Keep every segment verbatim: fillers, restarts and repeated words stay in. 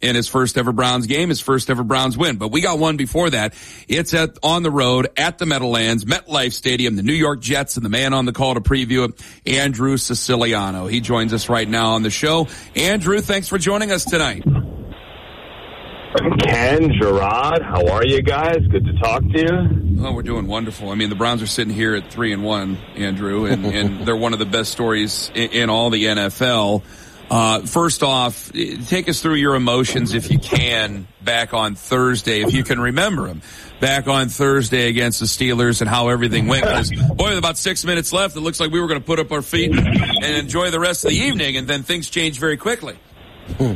in his first ever Browns game, his first ever Browns win. But we got one before that. It's at on the road at the Meadowlands, MetLife Stadium, the New York Jets, and the man on the call to preview it, Andrew Siciliano. He joins us right now on the show. Andrew, thanks for joining us tonight. Ken, Gerard, how are you guys? Good to talk to you. Oh, we're doing wonderful. I mean, the Browns are sitting here at three and one, Andrew, and, and they're one of the best stories in, in all the N F L. Uh, first off, take us through your emotions, if you can, back on Thursday, if you can remember them, back on Thursday against the Steelers and how everything went. Because, boy, with about six minutes left, it looks like we were going to put up our feet and, and enjoy the rest of the evening, and then things changed very quickly. Hmm.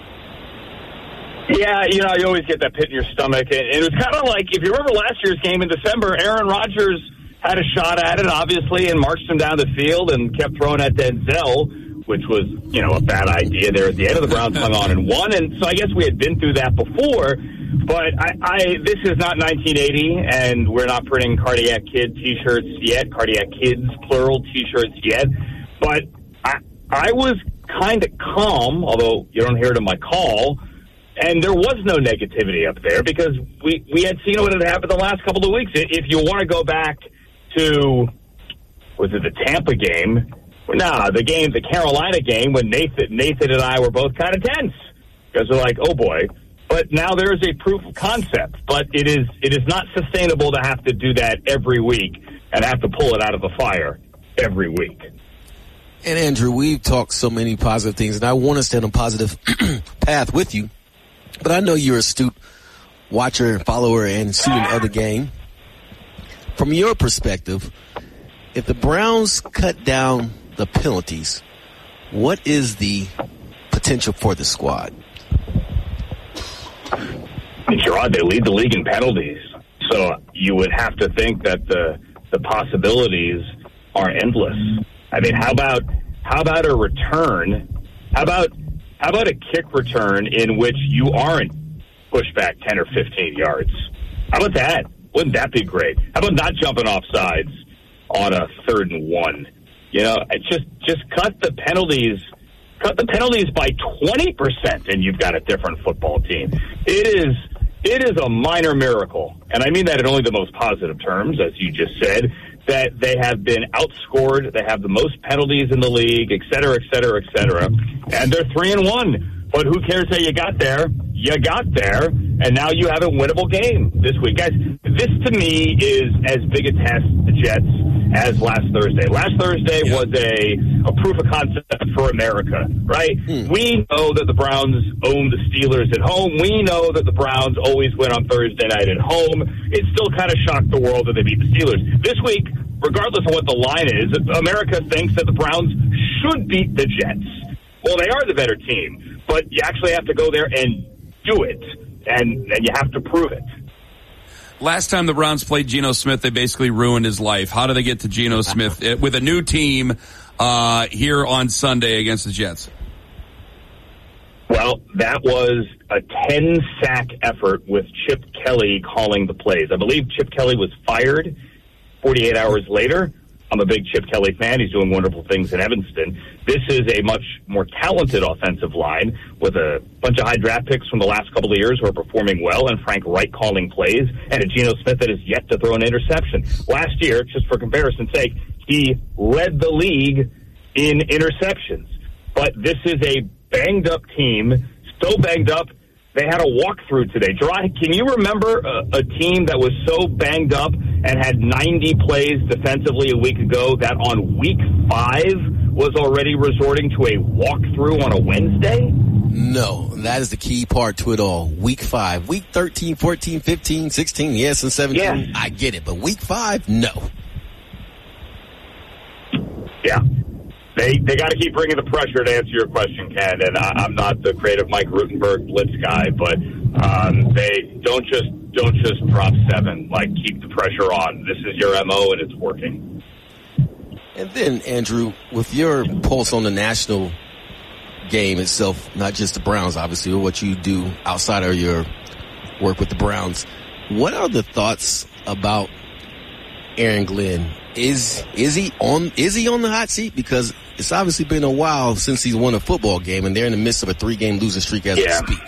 Yeah, you know, you always get that pit in your stomach. And it was kind of like, if you remember last year's game in December, Aaron Rodgers had a shot at it, obviously, and marched him down the field and kept throwing at Denzel, which was, you know, a bad idea there at the end of the Browns hung on and won. And so I guess we had been through that before. But I, I this is not nineteen eighty, and we're not printing Cardiac Kid T-shirts yet, Cardiac Kids, plural, T-shirts yet. But I, I was kind of calm, although you don't hear it in my call. And there was no negativity up there because we, we had seen what had happened the last couple of weeks. If you want to go back to, was it the Tampa game? Nah, the game, the Carolina game, when Nathan, Nathan and I were both kind of tense because we're like, oh boy. But now there is a proof of concept. But it is it is not sustainable to have to do that every week and have to pull it out of the fire every week. And Andrew, we've talked so many positive things, and I want to stay on a positive path with you. But I know you're an astute watcher, follower, and student of the game. From your perspective, if the Browns cut down the penalties, what is the potential for the squad? Gerard, they lead the league in penalties. So you would have to think that the the possibilities are endless. I mean, how about how about a return? How about How about a kick return in which you aren't pushed back ten or fifteen yards? How about that? Wouldn't that be great? How about not jumping off sides on a third and one? You know, just just cut the penalties, cut the penalties by twenty percent, and you've got a different football team. It is it is a minor miracle, and I mean that in only the most positive terms, as you just said, that they have been outscored. They have the most penalties in the league, et cetera, et cetera, et cetera. And they're three and one. But who cares how you got there? You got there, and now you have a winnable game this week. Guys, this to me is as big a test, the Jets, as last Thursday. Last Thursday yeah. was a, a proof of concept for America, right? Hmm. We know that the Browns own the Steelers at home. We know that the Browns always win on Thursday night at home. It still kind of shocked the world that they beat the Steelers. This week, regardless of what the line is, America thinks that the Browns should beat the Jets. Well, they are the better team, but you actually have to go there and do it, and, and you have to prove it. Last time the Browns played Geno Smith, they basically ruined his life. How do they get to Geno Smith with a new team uh, here on Sunday against the Jets? Well, that was a ten-sack effort with Chip Kelly calling the plays. I believe Chip Kelly was fired forty-eight hours later. I'm a big Chip Kelly fan. He's doing wonderful things in Evanston. This is a much more talented offensive line with a bunch of high draft picks from the last couple of years who are performing well, and Frank Reich calling plays, and a Geno Smith that has yet to throw an interception. Last year, just for comparison's sake, he led the league in interceptions. But this is a banged-up team, so banged up, they had a walkthrough today. Gerard, can you remember a, a team that was so banged up and had ninety plays defensively a week ago that on week five was already resorting to a walkthrough on a Wednesday? No, that is the key part to it all. Week five. Week thirteen, fourteen, fifteen, sixteen, yes, and seventeen. Yeah. I get it. But week five, no. Yeah. They they got to keep bringing the pressure to answer your question, Ken. And I, I'm not the creative Mike Rutenberg blitz guy, but um, they don't just don't just drop seven. Like, keep the pressure on. This is your M O, and it's working. And then, Andrew, with your pulse on the national game itself, not just the Browns, obviously, or what you do outside of your work with the Browns, what are the thoughts about Aaron Glenn? Is is he on is he on the hot seat? Because it's obviously been a while since he's won a football game, and they're in the midst of a three-game losing streak as yeah. we speak.